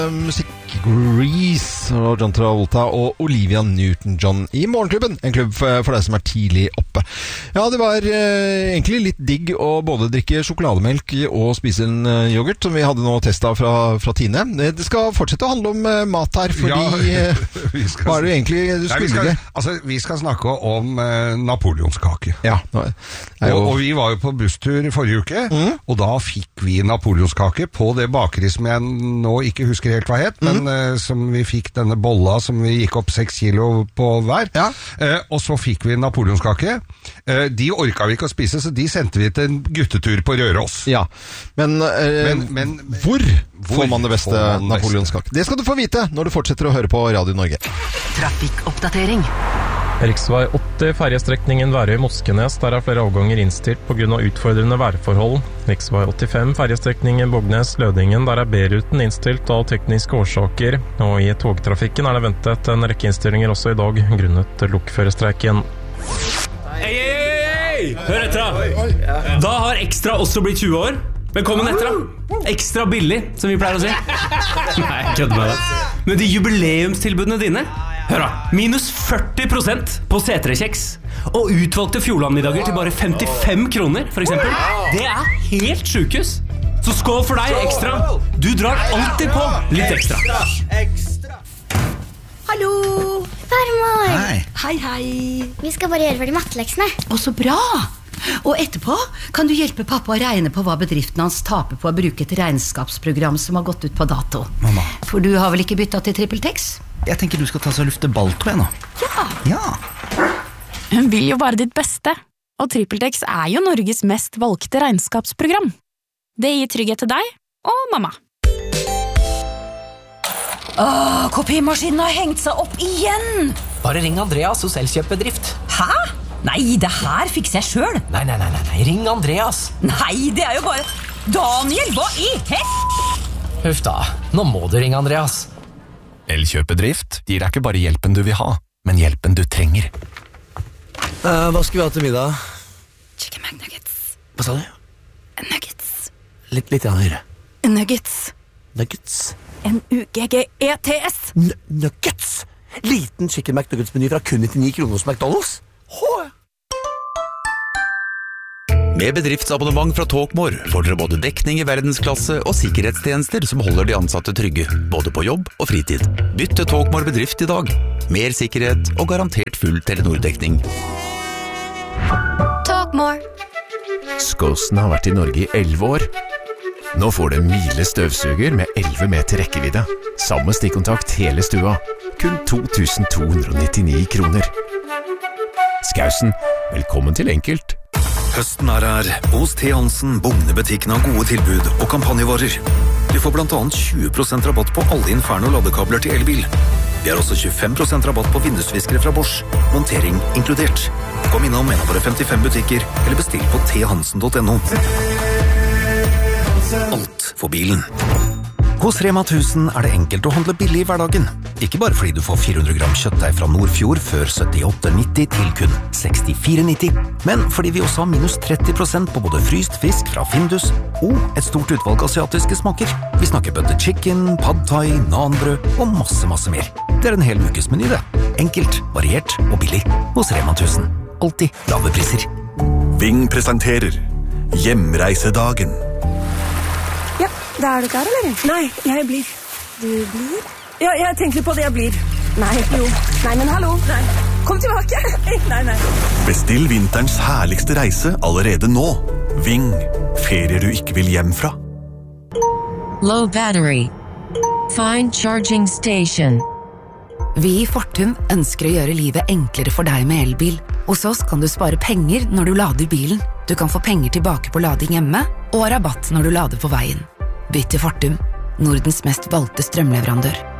Musikk Grease og John Travolta og Olivia Newton-John i Morgenklubben, en klubb for deg som er tidlig oppe. Ja, det var egentlig litt digg å både drikke sjokolademelk og spise en yoghurt, som vi hadde nå testet fra Tine. Det skal fortsette å handle om mat her, fordi hva er det egentlig du skulle det? Altså, vi skal snakke om napoleonskake. Ja. Og vi var jo på busstur forrige uke, og da fikk vi napoleonskake på det bakeri som jeg nå ikke husker helt hva het, men som vi fikk denne bolla som vi gikk opp 6 kilo på hver. Ja. Og så fikk vi napoleonskake. De orka vi ikke å spise, så de sendte vi til en guttetur på Røros. Ja, men hvor får man det beste napoleonskake? Det skal du få vite når du fortsetter å høre på Radio Norge. Trafikkoppdatering. Riksvei 80, ferjestrekningen Værøy-Moskenes, der er flere avganger innstilt på grunn av utfordrende værforhold. Riksvei 85, ferjestrekningen Bognes-Lødingen, der er B-ruten innstilt av tekniske årsaker. Og i togtrafikken er det ventet en rekke innstillinger også i dag, grunnet lokførerstreiken. Hei! Hør etter da har Ekstra også blitt 20 år. Velkommen etter da. Ekstra billig, som vi pleier å si. Nei, jeg kødder med det. Men de jubileumstilbudene dine, hør da, minus 40% på C3-kjeks og utvalgte Fjordlandmiddager til bare 55 kroner, for eksempel. Det er helt sjukehus. Så skål for deg, Ekstra. Du drar alltid på litt ekstra. Hallo, farmor. Hei. Vi skal bare gjøre ferdig matteleksene. Å, så bra. Og etterpå kan du hjelpe pappa å regne på hva bedriften hans taper på å bruke et regnskapsprogram som har gått ut på dato. Mamma. For du har vel ikke byttet til TrippelTex? Jeg tenker du skal ta seg og lufte balltå nå. Ja. Hun vil jo bare ditt beste, og TrippelTex er jo Norges mest valgte regnskapsprogram. Det gir trygghet til deg og mamma. Kopimaskinen har hengt seg opp igjen. Bare ring Andreas hos Elkjøp-bedrift. Hæ? Nei, det her fikser jeg selv. Nei, ring Andreas. Nei, det er jo bare... Daniel, hva i Huff da, nå må du ringe Andreas. Elkjøp-bedrift gir deg ikke bare hjelpen du vil ha, men hjelpen du trenger. Hva skal vi ha til middag? Chicken McNuggets. Hva sa du? Nuggets. Litt høyere. Nuggets. N-U-G-G-E-T-S. Nuggets? Liten chicken McNuggets-meny fra kun 99 kroner hos McDonald's? Med bedriftsabonnement fra Talkmore får dere både dekning i verdensklasse og sikkerhetstjenester som holder de ansatte trygge, både på jobb og fritid. Bytt til Talkmore bedrift i dag. Mer sikkerhet og garantert full Telenor-dekning. Talkmore. Skåsen har vært i Norge i 11 år. Nå får du en Miele støvsuger med 11 meter rekkevidde. Samme stikkontakt hele stua. Kun 2299 kroner. Skausen, velkommen til Enkelt. Høsten er her. Hos T. Hansen, Bogne-butikken har gode tilbud og kampanjevarer. Du får blant annet 20% rabatt på alle Inferno-ladekabler til elbil. Vi har også 25% rabatt på vindusviskere fra Bosch. Montering inkludert. Kom innom en av våre 55 butikker, eller bestill på thansen.no. Alt for bilen. Hos Rema 1000 er det enkelt å handle billig i hverdagen. Ikke bare fordi du får 400 gram kjøttdeig fra Nordfjord før 78,90 til kun 64,90, men fordi vi også har minus 30% på både fryst fisk fra Findus og et stort utvalg asiatiske smaker. Vi snakker butter chicken, pad thai, nanbrød og masse mer. Det er en hel ukes meny det. Enkelt, variert og billig. Hos Rema 1000. Alltid lave priser. Ving presenterer Hjemreisedagen. Ja, da er du klar, eller? Nei, jeg blir. Du blir? Ja, jeg tenker på det jeg blir. Nei, jo. Nei, men hallo. Nei. Kom tilbake. Nei. Bestill vinterens herligste reise allerede nå. Ving. Ferier du ikke vil hjem fra. Low battery. Find charging station. Vi i Fortum ønsker å gjøre livet enklere for deg med elbil. Hos oss kan du spare penger når du lader bilen. Du kan få penger tilbake på lading hjemme, og rabatt når du lader på veien. Bytt til Fortum, Nordens mest valgte strømleverandør.